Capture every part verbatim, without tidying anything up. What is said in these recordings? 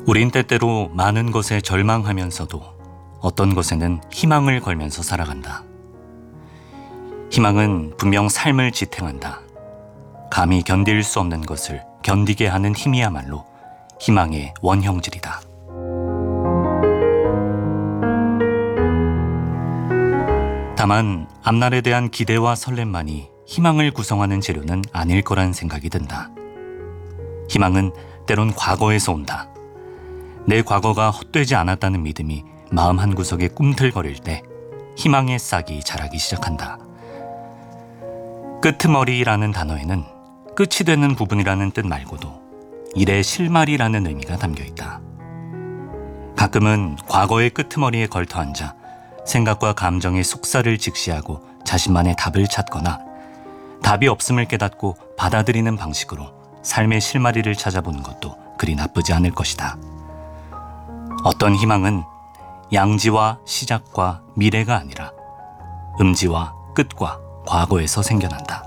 우린 때때로 많은 것에 절망하면서도 어떤 것에는 희망을 걸면서 살아간다. 희망은 분명 삶을 지탱한다. 감히 견딜 수 없는 것을 견디게 하는 힘이야말로 희망의 원형질이다. 다만 앞날에 대한 기대와 설렘만이 희망을 구성하는 재료는 아닐 거란 생각이 든다. 희망은 때론 과거에서 온다. 내 과거가 헛되지 않았다는 믿음이 마음 한구석에 꿈틀거릴 때 희망의 싹이 자라기 시작한다. 끄트머리라는 단어에는 끝이 되는 부분이라는 뜻 말고도 일의 실마리라는 의미가 담겨있다. 가끔은 과거의 끄트머리에 걸터앉아 생각과 감정의 속살을 직시하고 자신만의 답을 찾거나 답이 없음을 깨닫고 받아들이는 방식으로 삶의 실마리를 찾아보는 것도 그리 나쁘지 않을 것이다. 어떤 희망은 양지와 시작과 미래가 아니라 음지와 끝과 과거에서 생겨난다.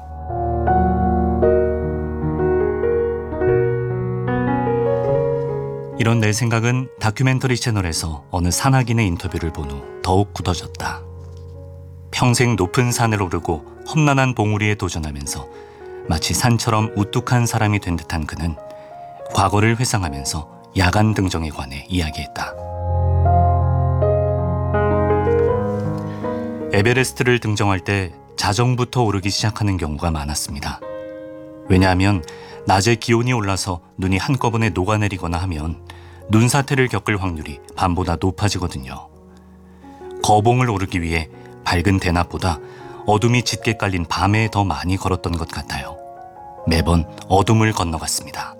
이런 내 생각은 다큐멘터리 채널에서 어느 산악인의 인터뷰를 본 후 더욱 굳어졌다. 평생 높은 산을 오르고 험난한 봉우리에 도전하면서 마치 산처럼 우뚝한 사람이 된 듯한 그는 과거를 회상하면서 야간 등정에 관해 이야기했다. 에베레스트를 등정할 때 자정부터 오르기 시작하는 경우가 많았습니다. 왜냐하면 낮에 기온이 올라서 눈이 한꺼번에 녹아내리거나 하면 눈사태를 겪을 확률이 밤보다 높아지거든요. 거봉을 오르기 위해 밝은 대낮보다 어둠이 짙게 깔린 밤에 더 많이 걸었던 것 같아요. 매번 어둠을 건너갔습니다.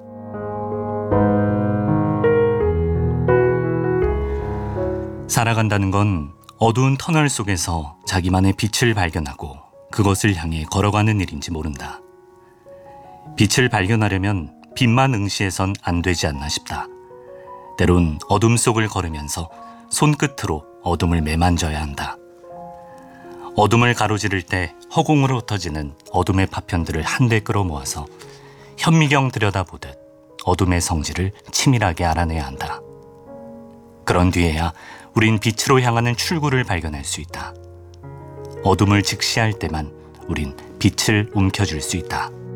살아간다는 건 어두운 터널 속에서 자기만의 빛을 발견하고 그것을 향해 걸어가는 일인지 모른다. 빛을 발견하려면 빛만 응시해선 안 되지 않나 싶다. 때론 어둠 속을 걸으면서 손끝으로 어둠을 매만져야 한다. 어둠을 가로지를 때 허공으로 흩어지는 어둠의 파편들을 한데 끌어모아서 현미경 들여다보듯 어둠의 성질을 치밀하게 알아내야 한다. 그런 뒤에야 우린 빛으로 향하는 출구를 발견할 수 있다. 어둠을 직시할 때만 우린 빛을 움켜쥘 수 있다.